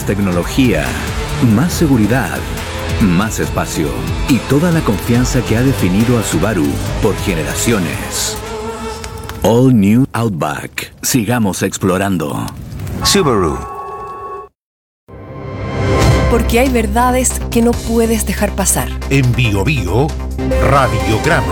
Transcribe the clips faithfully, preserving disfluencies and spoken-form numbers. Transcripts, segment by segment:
tecnología, más seguridad, más espacio y toda la confianza que ha definido a Subaru por generaciones. All New Outback. Sigamos explorando. Subaru. Porque hay verdades que no puedes dejar pasar. En Bio Bio, Radiograma.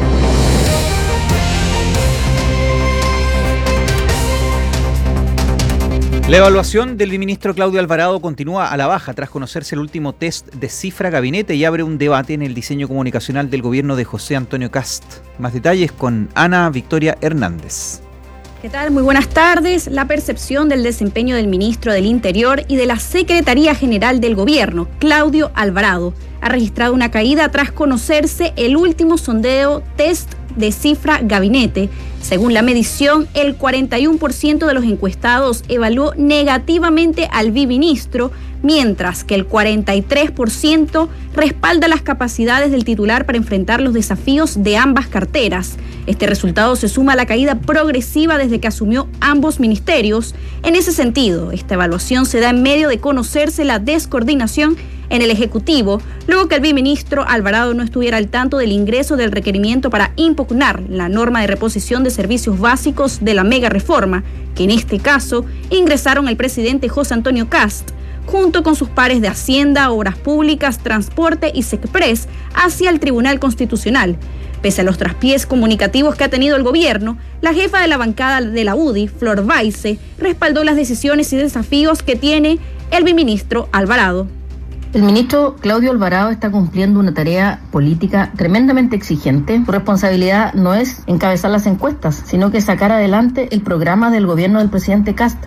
La evaluación del ministro Claudio Alvarado continúa a la baja tras conocerse el último test de cifra gabinete y abre un debate en el diseño comunicacional del gobierno de José Antonio Kast. Más detalles con Ana Victoria Hernández. ¿Qué tal? Muy buenas tardes. La percepción del desempeño del ministro del Interior y de la Secretaría General del Gobierno, Claudio Alvarado, ha registrado una caída tras conocerse el último sondeo test de cifra gabinete. Según la medición, el cuarenta y uno por ciento de los encuestados evaluó negativamente al biministro, mientras que el cuarenta y tres por ciento respalda las capacidades del titular para enfrentar los desafíos de ambas carteras. Este resultado se suma a la caída progresiva desde que asumió ambos ministerios. En ese sentido, esta evaluación se da en medio de conocerse la descoordinación en el Ejecutivo, luego que el biministro Alvarado no estuviera al tanto del ingreso del requerimiento para impugnar la norma de reposición de servicios básicos de la mega reforma, que en este caso ingresaron el presidente José Antonio Kast, junto con sus pares de Hacienda, Obras Públicas, Transporte y SECPRES, hacia el Tribunal Constitucional. Pese a los traspiés comunicativos que ha tenido el gobierno, la jefa de la bancada de la U D I, Flor Baize, respaldó las decisiones y desafíos que tiene el biministro Alvarado. El ministro Claudio Alvarado está cumpliendo una tarea política tremendamente exigente. Su responsabilidad no es encabezar las encuestas, sino que sacar adelante el programa del gobierno del presidente Kast.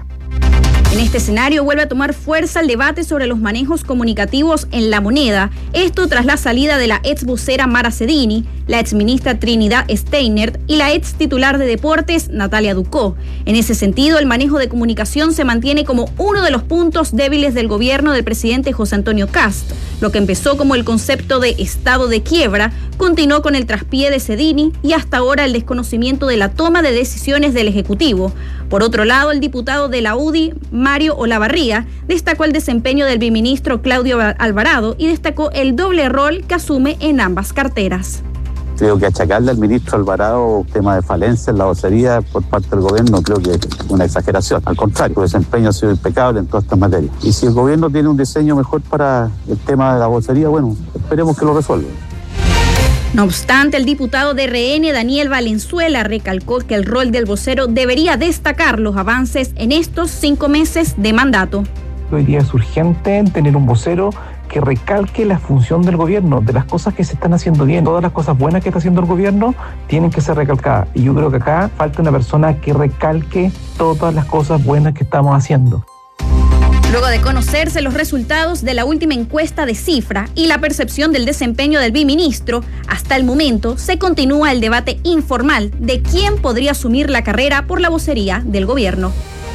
En este escenario vuelve a tomar fuerza el debate sobre los manejos comunicativos en La Moneda, esto tras la salida de la ex vocera Mara Cedini, la ex ministra Trinidad Steinert y la ex titular de Deportes Natalia Ducó. En ese sentido, el manejo de comunicación se mantiene como uno de los puntos débiles del gobierno del presidente José Antonio Kast. Lo que empezó como el concepto de estado de quiebra, continuó con el traspié de Cedini y hasta ahora el desconocimiento de la toma de decisiones del Ejecutivo. Por otro lado, el diputado de la U D I, Mario Olavarría, destacó el desempeño del biministro Claudio Alvarado y destacó el doble rol que asume en ambas carteras. Creo que achacarle al ministro Alvarado tema de falencia en la vocería por parte del gobierno creo que es una exageración. Al contrario, su desempeño ha sido impecable en todas estas materias. Y si el gobierno tiene un diseño mejor para el tema de la vocería, bueno, esperemos que lo resuelva. No obstante, el diputado de R N, Daniel Valenzuela, recalcó que el rol del vocero debería destacar los avances en estos cinco meses de mandato. Hoy día es urgente tener un vocero que recalque la función del gobierno, de las cosas que se están haciendo bien. Todas las cosas buenas que está haciendo el gobierno tienen que ser recalcadas. Y yo creo que acá falta una persona que recalque todas las cosas buenas que estamos haciendo. Luego de conocerse los resultados de la última encuesta de cifra y la percepción del desempeño del biministro, hasta el momento se continúa el debate informal de quién podría asumir la carrera por la vocería del gobierno.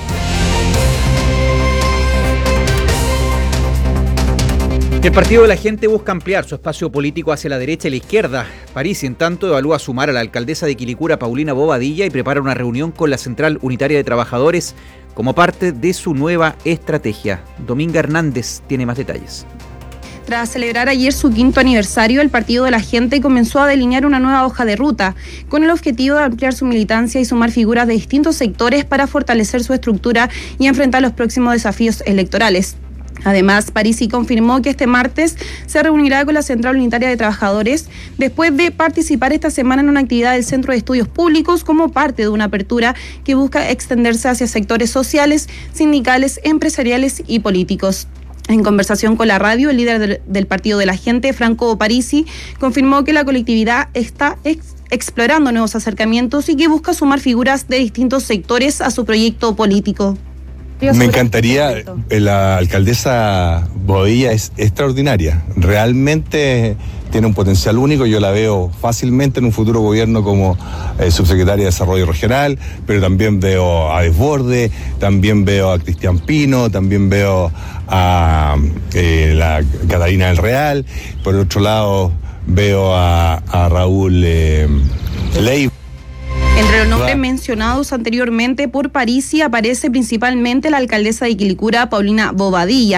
El Partido de la Gente busca ampliar su espacio político hacia la derecha y la izquierda. Parisi, en tanto, evalúa sumar a la alcaldesa de Quilicura, Paulina Bobadilla, y prepara una reunión con la Central Unitaria de Trabajadores como parte de su nueva estrategia. Dominga Hernández tiene más detalles. Tras celebrar ayer su quinto aniversario, el Partido de la Gente comenzó a delinear una nueva hoja de ruta, con el objetivo de ampliar su militancia y sumar figuras de distintos sectores para fortalecer su estructura y enfrentar los próximos desafíos electorales. Además, Parisi confirmó que este martes se reunirá con la Central Unitaria de Trabajadores después de participar esta semana en una actividad del Centro de Estudios Públicos como parte de una apertura que busca extenderse hacia sectores sociales, sindicales, empresariales y políticos. En conversación con la radio, el líder del, del Partido de la Gente, Franco Parisi, confirmó que la colectividad está ex- explorando nuevos acercamientos y que busca sumar figuras de distintos sectores a su proyecto político. Me encantaría, la alcaldesa Bobadilla es extraordinaria, realmente tiene un potencial único, yo la veo fácilmente en un futuro gobierno como eh, subsecretaria de Desarrollo Regional, pero también veo a Desborde, también veo a Cristian Pino, también veo a eh, la Catalina del Real, por otro lado veo a, a Raúl eh, Leiva. Entre los nombres mencionados anteriormente por Parisi aparece principalmente la alcaldesa de Quilicura, Paulina Bobadilla.